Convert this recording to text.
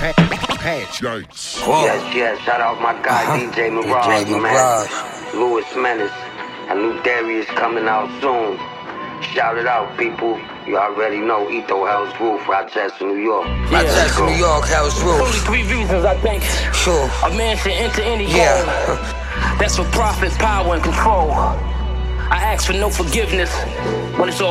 Yikes. Yes, shout out my guy DJ Mirage, man. Louis Menace. A new Darius coming out soon. Shout it out, people. You already know Etho Hell's Roof, Rochester, New York. Rochester, New York, Hell's Roof. Only 3 reasons I think Sure. a man should enter any home. That's for profit, power, and control. I ask for no forgiveness when it's all